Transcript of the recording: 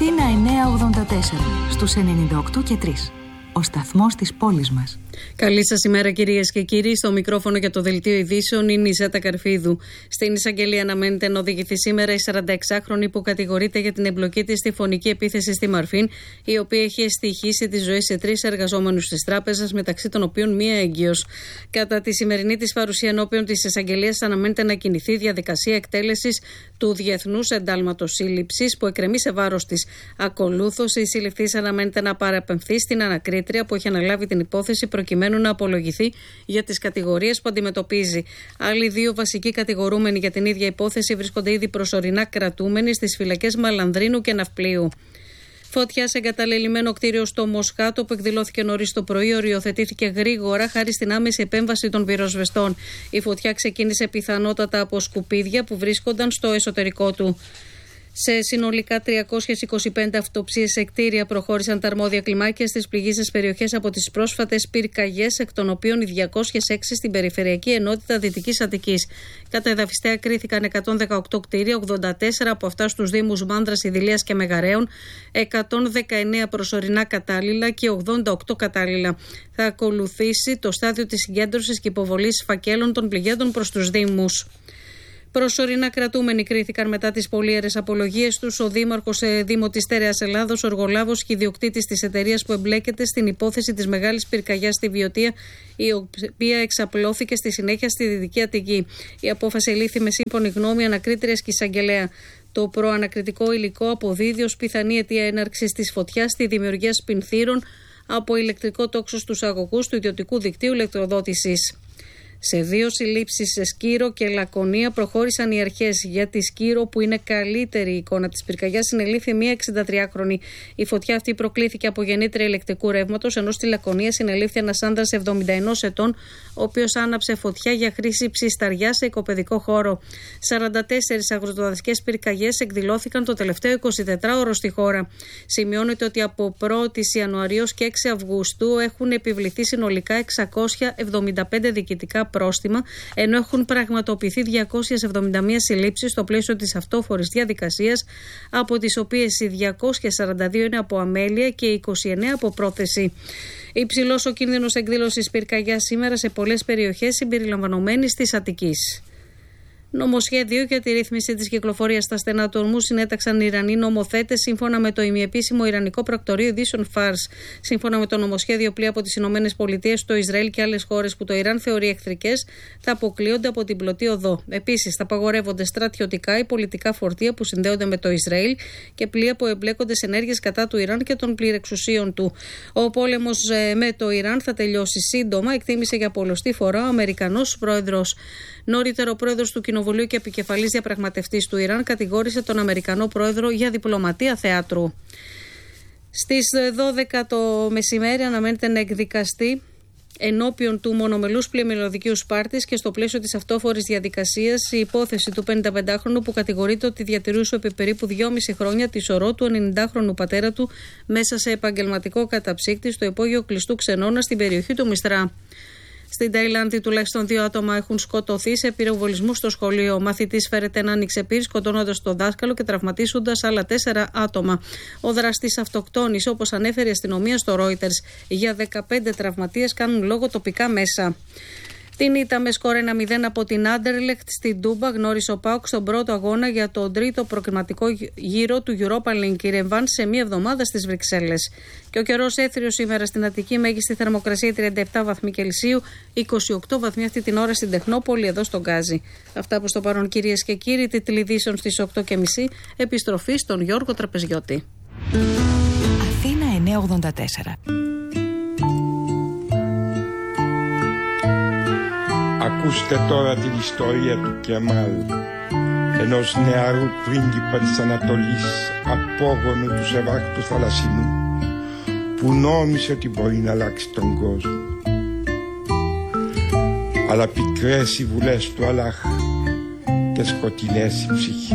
Αθήνα 984 στους 98 και 3. Ο σταθμός της πόλης μας. Καλή σας ημέρα, κυρίες και κύριοι. Στο μικρόφωνο για το δελτίο ειδήσεων είναι η Ζέτα Καρφίδου. Στην εισαγγελία αναμένεται να οδηγηθεί σήμερα η 46χρονη που κατηγορείται για την εμπλοκή της στη φωνική επίθεση στη Μαρφίν, η οποία έχει στοιχήσει τη ζωή σε 3 εργαζόμενους της τράπεζας, μεταξύ των οποίων μία έγκυος. Κατά τη σημερινή της παρουσία ενώπιον της εισαγγελίας, αναμένεται να κινηθεί η διαδικασία εκτέλεσης του Διεθνούς Εντάλματος Σύλληψης, που εκκρεμεί σε βάρος της. Ακολούθως, η συλληφθής αναμένεται να παραπεμφθεί στην ανακρίτρια που έχει αναλάβει την υπόθεση, προκειμένου να απολογηθεί για τις κατηγορίες που αντιμετωπίζει. Άλλοι 2 βασικοί κατηγορούμενοι για την ίδια υπόθεση βρίσκονται ήδη προσωρινά κρατούμενοι στις φυλακές Μαλανδρίνου και Ναυπλίου. Φωτιά σε εγκαταλελειμμένο κτίριο στο Μοσχάτο, που εκδηλώθηκε νωρίς το πρωί, οριοθετήθηκε γρήγορα χάρη στην άμεση επέμβαση των πυροσβεστών. Η φωτιά ξεκίνησε πιθανότατα από σκουπίδια που βρίσκονταν στο εσωτερικό του. Σε συνολικά 325 αυτοψίες σε κτίρια προχώρησαν τα αρμόδια κλιμάκια στις πληγείσες περιοχές από τις πρόσφατες πυρκαγιές, εκ των οποίων οι 206 στην Περιφερειακή Ενότητα Δυτικής Αττικής. Κατά εδαφιστέα κρίθηκαν 118 κτίρια, 84 από αυτά στους Δήμους Μάνδρας, Ιδηλίας και Μεγαρέων, 119 προσωρινά κατάλληλα και 88 κατάλληλα. Θα ακολουθήσει το στάδιο της συγκέντρωσης και υποβολής φακέλων των πληγέντων προς τους Δήμους. Προσωρινά κρατούμενοι κρίθηκαν μετά τις πολύερες απολογίες τους ο δήμαρχος Δήμο της Στέρεας Ελλάδος, ο εργολάβος και ιδιοκτήτης της εταιρείας που εμπλέκεται στην υπόθεση της μεγάλης πυρκαγιάς στη Βιωτία, η οποία εξαπλώθηκε στη συνέχεια στη Δυτική Αττική. Η απόφαση ελήφθη με σύμφωνη γνώμη ανακρίτριας και εισαγγελέα. Το προανακριτικό υλικό αποδίδει ως πιθανή αιτία έναρξης της φωτιάς τη δημιουργία σπινθήρων από ηλεκτρικό τόξο στους αγωγούς του ιδιωτικού δικτύου ηλεκτροδότησης. Σε 2 συλλήψεις σε Σκύρο και Λακωνία προχώρησαν οι αρχές. Για τη Σκύρο, που είναι καλύτερη εικόνα της πυρκαγιάς, συνελήφθη μία 63χρονη. Η φωτιά αυτή προκλήθηκε από γεννήτρια ηλεκτρικού ρεύματος, ενώ στη Λακωνία συνελήφθη ένας άντρας 71 ετών, ο οποίος άναψε φωτιά για χρήση ψισταριά σε οικοπαιδικό χώρο. 44 αγροτοδατικές πυρκαγιές εκδηλώθηκαν το τελευταίο 24ωρο στη χώρα. Σημειώνεται ότι από 1η Ιανουαρίου και 6 Αυγούστου έχουν επιβληθεί συνολικά 675 διοικητικά πρόστιμα, ενώ έχουν πραγματοποιηθεί 271 συλλήψεις στο πλαίσιο της αυτόφορης διαδικασίας, από τις οποίες οι 242 είναι από αμέλεια και οι 29 από πρόθεση. Υψηλός ο κίνδυνος εκδήλωσης πυρκαγιάς σήμερα σε πολλές περιοχές συμπεριλαμβανομένης της Αττικής. Νομοσχέδιο για τη ρύθμιση της κυκλοφορίας στα στενά του ορμού συνέταξαν οι Ιρανοί νομοθέτες, σύμφωνα με το ημιεπίσημο Ιρανικό Πρακτορείο Ειδήσεων Φάρς. Σύμφωνα με το νομοσχέδιο, πλοία από τις ΗΠΑ, το Ισραήλ και άλλες χώρες που το Ιράν θεωρεί εχθρικές θα αποκλείονται από την πλωτή οδό. Επίσης, θα απαγορεύονται στρατιωτικά ή πολιτικά φορτία που συνδέονται με το Ισραήλ και πλοία που εμπλέκονται σε ενέργειες κατά του Ιράν και των πληρεξουσίων του. Ο πόλεμος με το Ιράν θα τελειώσει σύντομα, εκτίμησε για πολλοστή φορά ο Αμερικανός πρόεδρος. Νωρίτερα, ο πρόεδρος του Κοινοβουλίου και επικεφαλής διαπραγματευτής του Ιράν κατηγόρησε τον Αμερικανό πρόεδρο για διπλωματία θεάτρου. Στις 12 το μεσημέρι αναμένεται να εκδικαστεί ενώπιον του μονομελούς πλημμυλωδικίου Σπάρτης και στο πλαίσιο της αυτόφορης διαδικασίας η υπόθεση του 55χρονου που κατηγορείται ότι διατηρούσε επί περίπου 2,5 χρόνια τη σωρό του 90χρονου πατέρα του μέσα σε επαγγελματικό καταψύκτη στο υπόγειο κλειστού ξενώνα στην περιοχή του Μιστρά. Στην Ταϊλάνδη τουλάχιστον 2 άτομα έχουν σκοτωθεί σε πυροβολισμού στο σχολείο. Ο μαθητής φέρεται να άνοιξε πύρ, σκοτώνοντας τον δάσκαλο και τραυματίζοντας άλλα 4 άτομα. Ο δραστής αυτοκτόνησε, όπως ανέφερε η αστυνομία στο Reuters. Για 15 τραυματίες κάνουν λόγο τοπικά μέσα. Την ήττα με σκορ 1-0 από την Άντερλεχτ στην Τούμπα γνώρισε ο ΠΑΟΚ στον πρώτο αγώνα για τον τρίτο προκριματικό γύρο του Europa League Yerevan σε μία εβδομάδα στις Βρυξέλλες. Και ο καιρός έθριος σήμερα στην Αττική, μέγιστη θερμοκρασία 37 βαθμοί Κελσίου, 28 βαθμοί αυτή την ώρα στην Τεχνόπολη, εδώ στον Γκάζι. Αυτά προς το παρόν, κυρίες και κύριοι, τίτλοι ειδήσεων στις 8:30, επιστροφή στον Γιώργο Τραπεζιώτη. Αθήνα 984. Ακούστε τώρα την ιστορία του Κεμάλ, ενός νεαρού πρίγκιπα της Ανατολής, απόγονου του Σεβάχτου Θαλασσινού, που νόμισε ότι μπορεί να αλλάξει τον κόσμο. Αλλά πικρές οι βουλές του Αλλάχ και σκοτεινές οι ψυχές